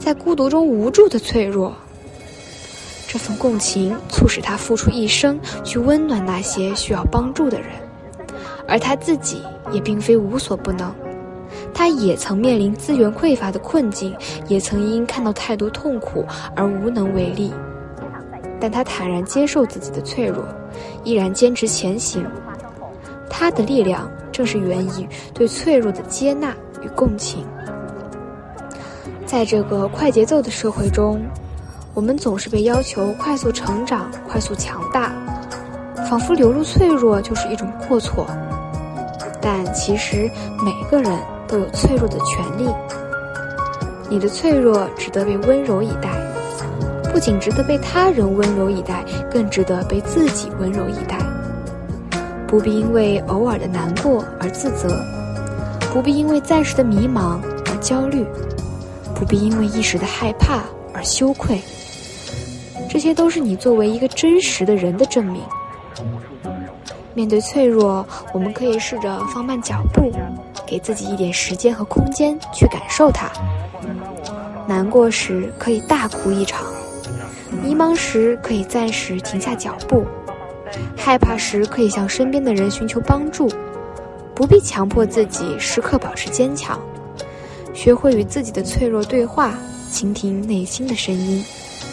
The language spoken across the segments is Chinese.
在孤独中无助的脆弱。这份共情促使他付出一生去温暖那些需要帮助的人，而他自己也并非无所不能。他也曾面临资源匮乏的困境，也曾因看到太多痛苦而无能为力，但他坦然接受自己的脆弱，依然坚持前行。他的力量正是源于对脆弱的接纳与共情。在这个快节奏的社会中，我们总是被要求快速成长、快速强大，仿佛流露脆弱就是一种过错。但其实每个人都有脆弱的权利，你的脆弱值得被温柔以待，不仅值得被他人温柔以待，更值得被自己温柔以待。不必因为偶尔的难过而自责，不必因为暂时的迷茫而焦虑，不必因为一时的害怕而羞愧。这些都是你作为一个真实的人的证明。面对脆弱，我们可以试着放慢脚步，给自己一点时间和空间去感受它。难过时可以大哭一场，迷茫时可以暂时停下脚步，害怕时可以向身边的人寻求帮助。不必强迫自己时刻保持坚强，学会与自己的脆弱对话，倾听内心的声音。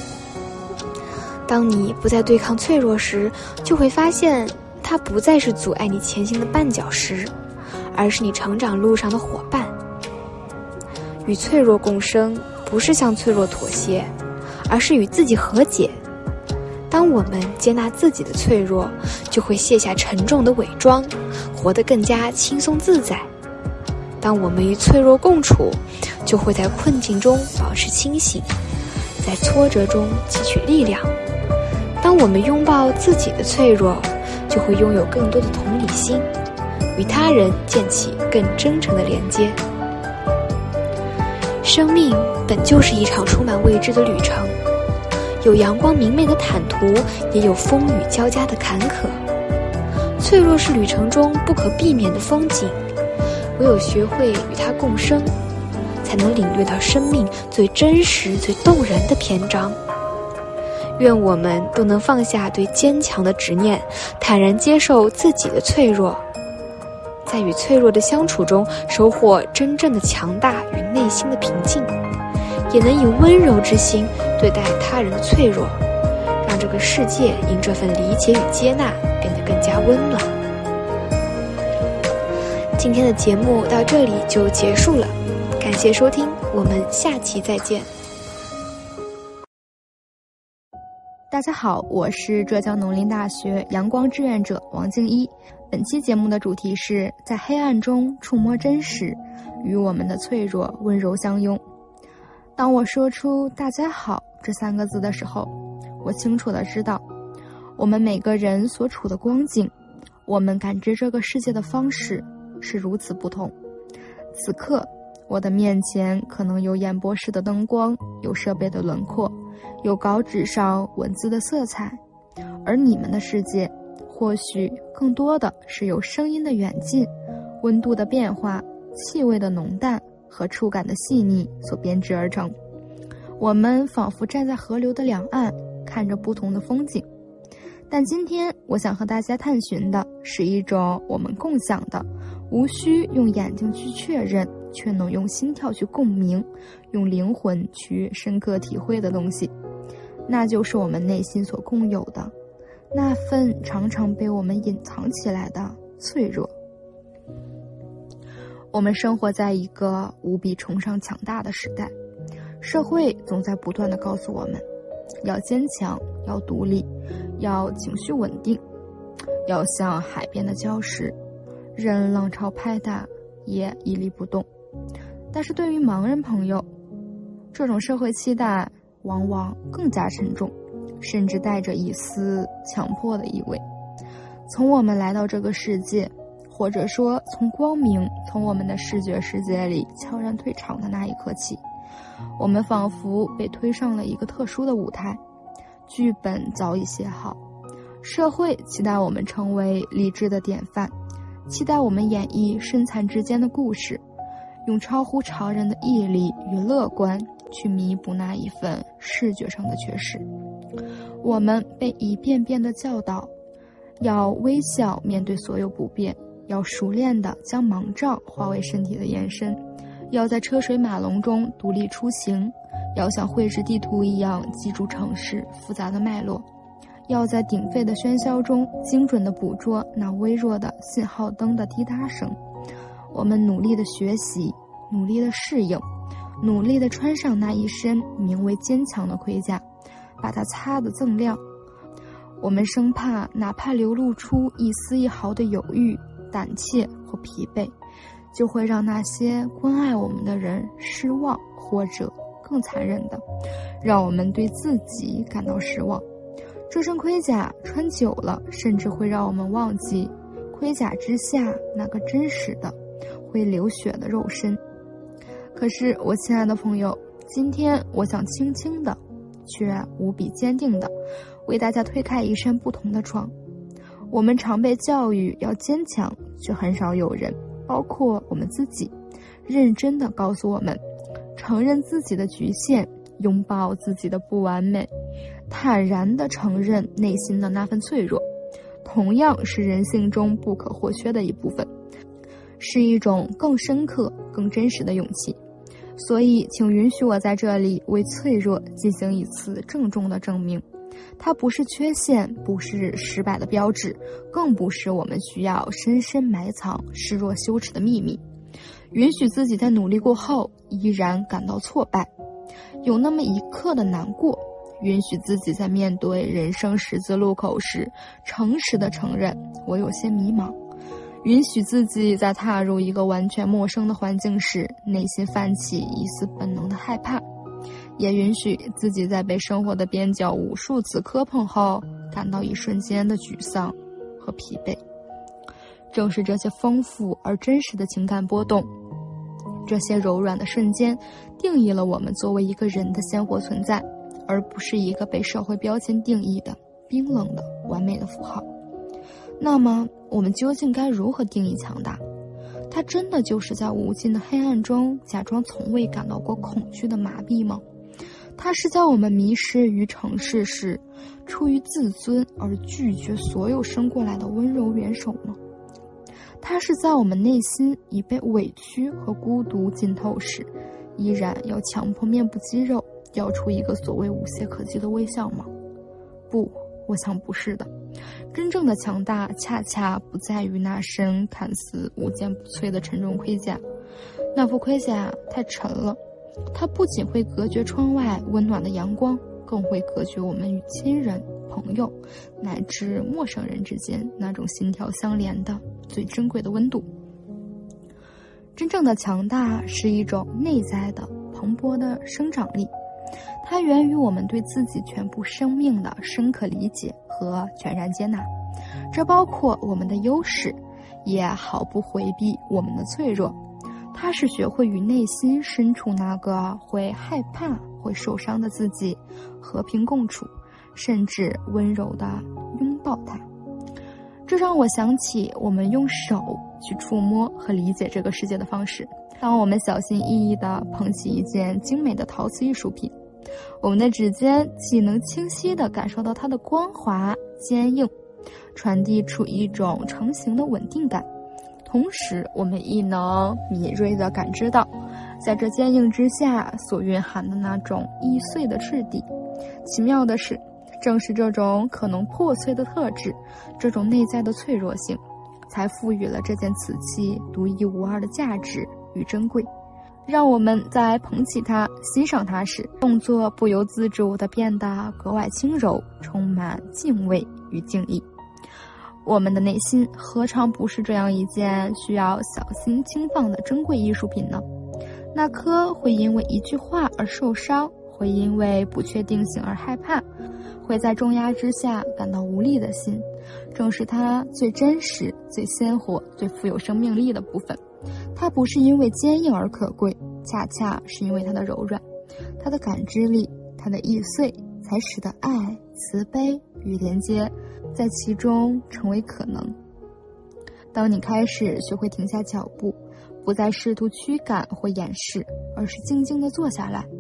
当你不再对抗脆弱时，就会发现它不再是阻碍你前行的绊脚石，而是你成长路上的伙伴。与脆弱共生，不是向脆弱妥协，而是与自己和解。当我们接纳自己的脆弱，就会卸下沉重的伪装，活得更加轻松自在。当我们与脆弱共处，就会在困境中保持清醒，在挫折中汲取力量。当我们拥抱自己的脆弱，就会拥有更多的同理心，与他人建起更真诚的连接。生命本就是一场充满未知的旅程，有阳光明媚的坦途，也有风雨交加的坎坷。脆弱是旅程中不可避免的风景，唯有学会与它共生，才能领略到生命最真实、最动人的篇章。愿我们都能放下对坚强的执念，坦然接受自己的脆弱，在与脆弱的相处中收获真正的强大与内心的平静，也能以温柔之心对待他人的脆弱，让这个世界因这份理解与接纳变得更加温暖。今天的节目到这里就结束了，感谢收听，我们下期再见。 大家好，我是浙江农林大学阳光志愿者王静一。本期节目的主题是在黑暗中触摸真实，与我们的脆弱温柔相拥。当我说出大家好这3个字的时候，我清楚地知道，我们每个人所处的光景，我们感知这个世界的方式是如此不同。此刻我的面前可能有演播室的灯光，有设备的轮廓，有稿纸上文字的色彩，而你们的世界或许更多的是由声音的远近、温度的变化、气味的浓淡和触感的细腻所编织而成。我们仿佛站在河流的两岸，看着不同的风景。但今天我想和大家探寻的是一种我们共享的，无需用眼睛去确认，却能用心跳去共鸣，用灵魂去深刻体会的东西，那就是我们内心所共有的那份常常被我们隐藏起来的脆弱。我们生活在一个无比崇尚强大的时代，社会总在不断地告诉我们，要坚强，要独立，要情绪稳定，要像海边的礁石，任浪潮拍打也屹立不动。但是对于盲人朋友，这种社会期待往往更加沉重，甚至带着一丝强迫的意味。从我们来到这个世界，或者说从光明从我们的视觉世界里悄然退场的那一刻起，我们仿佛被推上了一个特殊的舞台，剧本早已写好，社会期待我们成为励志的典范，期待我们演绎身残志坚的故事，用超乎常人的毅力与乐观去弥补那一份视觉上的缺失。我们被一遍遍地教导，要微笑面对所有不便，要熟练地将盲杖化为身体的延伸，要在车水马龙中独立出行，要像绘制地图一样记住城市复杂的脉络，要在鼎沸的喧嚣中精准地捕捉那微弱的信号灯的滴答声。我们努力地学习，努力地适应，努力地穿上那一身名为坚强的盔甲，把它擦得锃亮。我们生怕哪怕流露出一丝一毫的犹豫、胆怯或疲惫，就会让那些关爱我们的人失望，或者更残忍的，让我们对自己感到失望。这身盔甲穿久了，甚至会让我们忘记盔甲之下那个真实的会流血的肉身。可是我亲爱的朋友，今天我想轻轻的却无比坚定的为大家推开一扇不同的窗。我们常被教育要坚强，却很少有人，包括我们自己，认真的告诉我们，承认自己的局限，拥抱自己的不完美，坦然地承认内心的那份脆弱，同样是人性中不可或缺的一部分，是一种更深刻、更真实的勇气。所以，请允许我在这里为脆弱进行一次郑重的证明。它不是缺陷，不是失败的标志，更不是我们需要深深埋藏、示弱羞耻的秘密。允许自己在努力过后依然感到挫败，有那么一刻的难过。允许自己在面对人生十字路口时，诚实地承认我有些迷茫。允许自己在踏入一个完全陌生的环境时，内心泛起一丝本能的害怕。也允许自己在被生活的边角无数次磕碰后，感到一瞬间的沮丧和疲惫。正是这些丰富而真实的情感波动，这些柔软的瞬间，定义了我们作为一个人的鲜活存在，而不是一个被社会标签定义的冰冷的完美的符号。那么，我们究竟该如何定义强大？它真的就是在无尽的黑暗中假装从未感到过恐惧的麻痹吗？它是在我们迷失于城市时，出于自尊而拒绝所有伸过来的温柔援手吗？它是在我们内心已被委屈和孤独浸透时，依然要强迫面部肌肉雕出一个所谓无懈可击的微笑吗？不，我想不是的。真正的强大恰恰不在于那身看似无坚不摧的沉重盔甲，那副盔甲太沉了，它不仅会隔绝窗外温暖的阳光，更会隔绝我们与亲人、朋友乃至陌生人之间那种心跳相连的最珍贵的温度。真正的强大是一种内在的蓬勃的生长力，它源于我们对自己全部生命的深刻理解和全然接纳，这包括我们的优势，也毫不回避我们的脆弱。它是学会与内心深处那个会害怕、会受伤的自己和平共处，甚至温柔地拥抱它。这让我想起我们用手去触摸和理解这个世界的方式。当我们小心翼翼地捧起一件精美的陶瓷艺术品，我们的指尖既能清晰地感受到它的光滑、坚硬，传递出一种成型的稳定感，同时我们亦能敏锐地感知到在这坚硬之下所蕴含的那种易碎的质地。奇妙的是，正是这种可能破碎的特质，这种内在的脆弱性，才赋予了这件瓷器独一无二的价值与珍贵，让我们在捧起它、欣赏它时，动作不由自主地变得格外轻柔，充满敬畏与敬意。我们的内心何尝不是这样一件需要小心轻放的珍贵艺术品呢？那颗会因为一句话而受伤，会因为不确定性而害怕，会在重压之下感到无力的心，正是它最真实、最鲜活、最富有生命力的部分。它不是因为坚硬而可贵，恰恰是因为它的柔软，它的感知力，它的易碎，才使得爱、慈悲与连接在其中成为可能。当你开始学会停下脚步，不再试图驱赶或掩饰，而是静静地坐下来，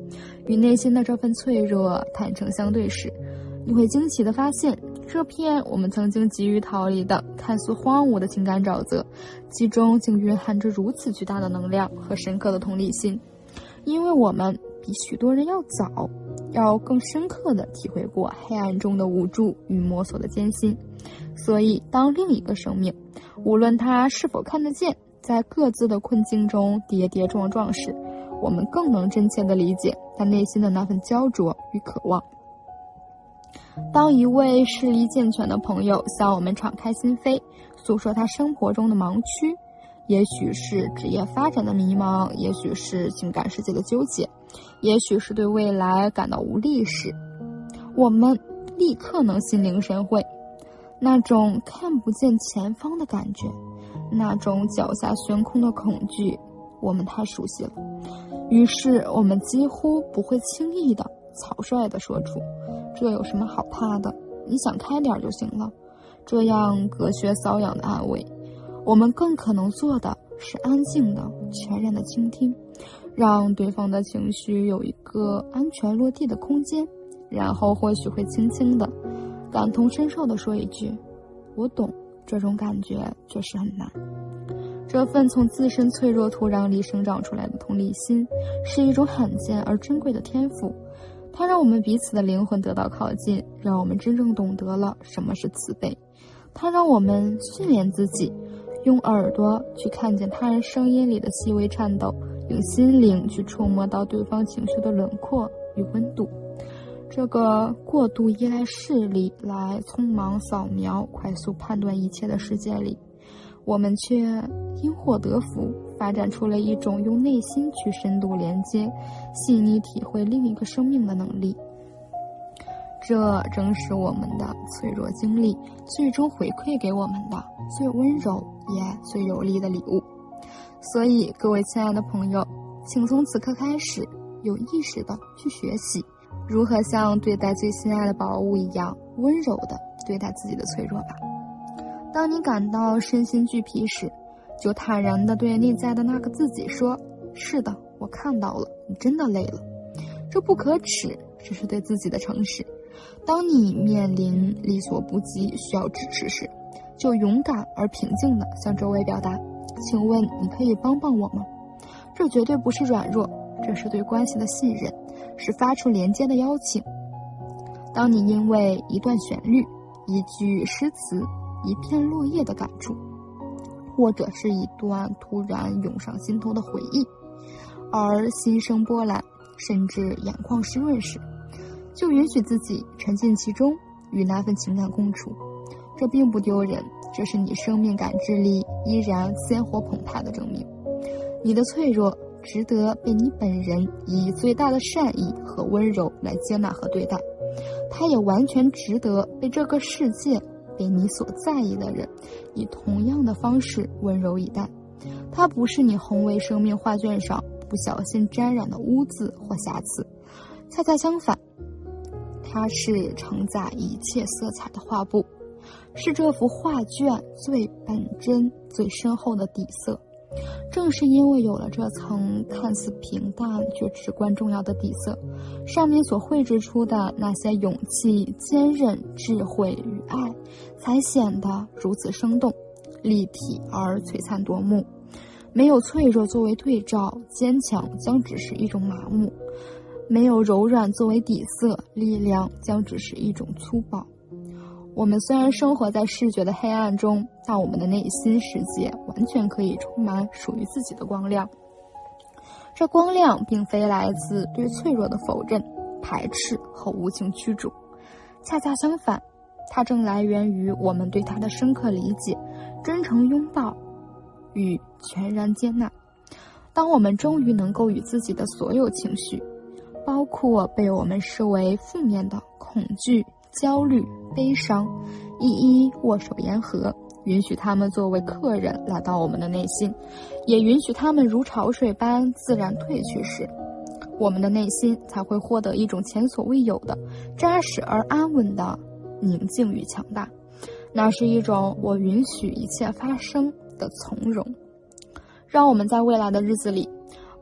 与内心的这份脆弱坦诚相对时，你会惊奇地发现，这片我们曾经急于逃离的看似荒芜的情感沼泽，其中竟蕴含着如此巨大的能量和深刻的同理心。因为我们比许多人要早，要更深刻地体会过黑暗中的无助与摸索的艰辛，所以当另一个生命，无论他是否看得见，在各自的困境中跌跌撞撞时，我们更能真切地理解他内心的那份焦灼与渴望。当一位视力健全的朋友向我们敞开心扉，诉说他生活中的盲区，也许是职业发展的迷茫，也许是情感世界的纠结，也许是对未来感到无力时，我们立刻能心领神会。那种看不见前方的感觉，那种脚下悬空的恐惧，我们太熟悉了。于是我们几乎不会轻易的草率地说出，这有什么好怕的，你想开点就行了，这样隔靴搔痒的安慰。我们更可能做的是安静的全然的倾听，让对方的情绪有一个安全落地的空间，然后或许会轻轻的感同身受地说一句，我懂，这种感觉确实很难。这份从自身脆弱土壤里生长出来的同理心，是一种罕见而珍贵的天赋，它让我们彼此的灵魂得到靠近，让我们真正懂得了什么是慈悲。它让我们训练自己，用耳朵去看见他人声音里的细微颤抖，用心灵去触摸到对方情绪的轮廓与温度。这个过度依赖视力来匆忙扫描、快速判断一切的世界里，我们却因祸得福，发展出了一种用内心去深度连接、细腻体会另一个生命的能力。这正是我们的脆弱经历最终回馈给我们的最温柔也最有力的礼物。所以各位亲爱的朋友，请从此刻开始有意识地去学习如何像对待最心爱的宝物一样温柔地对待自己的脆弱吧。当你感到身心俱疲时，就坦然地对内在的那个自己说，是的，我看到了，你真的累了。这不可耻，这是对自己的诚实。当你面临力所不及需要支持时，就勇敢而平静地向周围表达，请问你可以帮帮我吗？这绝对不是软弱，这是对关系的信任，是发出连接的邀请。当你因为一段旋律、一句诗词、一片落叶的感触，或者是一段突然涌上心头的回忆，而心生波澜，甚至眼眶湿润时，就允许自己沉浸其中，与那份情感共处。这并不丢人，这是你生命感知力依然鲜活澎湃的证明。你的脆弱值得被你本人以最大的善意和温柔来接纳和对待，它也完全值得被这个世界、被你所在意的人以同样的方式温柔以待。它不是你宏伟生命画卷上不小心沾染的污渍或瑕疵，恰恰相反，它是承载一切色彩的画布，是这幅画卷最本真、最深厚的底色。正是因为有了这层看似平淡却至关重要的底色，上面所绘制出的那些勇气、坚韧、智慧与爱，才显得如此生动、立体而璀璨夺目。没有脆弱作为对照，坚强将只是一种麻木；没有柔软作为底色，力量将只是一种粗暴。我们虽然生活在视觉的黑暗中，但我们的内心世界完全可以充满属于自己的光亮。这光亮并非来自对脆弱的否认、排斥和无情驱逐，恰恰相反，它正来源于我们对它的深刻理解、真诚拥抱与全然接纳。当我们终于能够与自己的所有情绪，包括被我们视为负面的恐惧、焦虑、悲伤，一一握手言和，允许他们作为客人来到我们的内心，也允许他们如潮水般自然退去时，我们的内心才会获得一种前所未有的扎实而安稳的宁静与强大。那是一种我允许一切发生的从容。让我们在未来的日子里，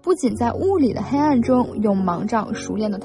不仅在物理的黑暗中用盲杖熟练地